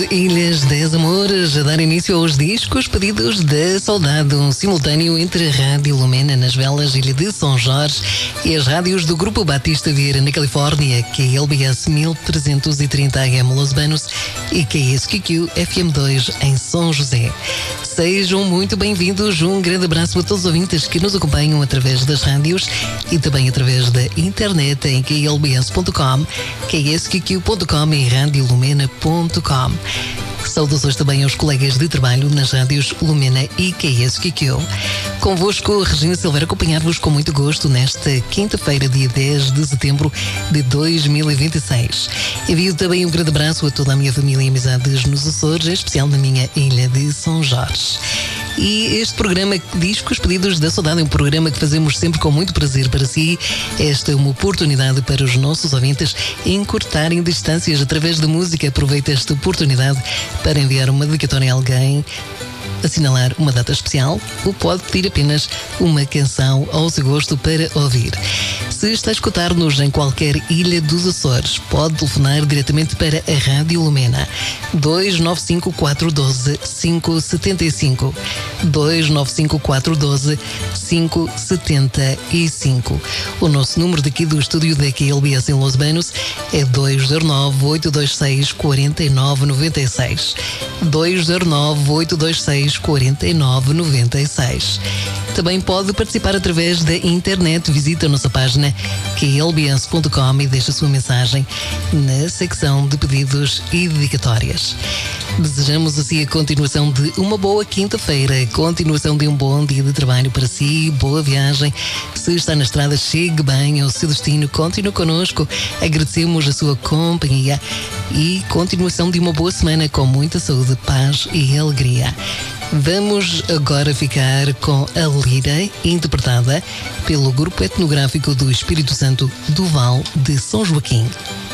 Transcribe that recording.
Ilhas das Amores a dar início aos discos pedidos da saudade, um simultâneo entre a Rádio Lumena nas Velas, Ilha de São Jorge, e as rádios do Grupo Batista Vieira na Califórnia, KLBS 1330 AM Los Banos e KSQQ FM2 em São José. Sejam muito bem-vindos, um grande abraço a todos os ouvintes que nos acompanham através das rádios e também através da internet em klbs.com, ksqq.com e radiolumena.com. Saudações também aos colegas de trabalho nas rádios Lumena e KSQQ. Convosco, Regina Silveira, acompanhar-vos com muito gosto nesta quinta-feira, dia 10 de setembro de 2026. Envio também um grande abraço a toda a minha família e amizades nos Açores, em especial na minha ilha de São Jorge. E este programa Discos Pedidos da Saudade é um programa que fazemos sempre com muito prazer para si. Esta é uma oportunidade para os nossos ouvintes encurtarem distâncias através da música. Aproveita esta oportunidade para enviar uma dedicatória a alguém, assinalar uma data especial ou pode pedir apenas uma canção ao seu gosto para ouvir. Se está a escutar-nos em qualquer ilha dos Açores, pode telefonar diretamente para a Rádio Lumena 295 412 575 295 412 575. O nosso número daqui do estúdio da KLBS em Los Banos é 209-826-4996 209-826-4996. Também pode participar através da internet. Visita a nossa página klbs.com e deixa a sua mensagem na secção de pedidos e dedicatórias. Desejamos assim a continuação de uma boa quinta-feira, continuação de um bom dia de trabalho para si, boa viagem. Se está na estrada, chegue bem ao seu destino, continue connosco. Agradecemos a sua companhia e continuação de uma boa semana com muita saúde, paz e alegria. Vamos agora ficar com a Lira, interpretada pelo Grupo Etnográfico do Espírito Santo do Val de São Joaquim.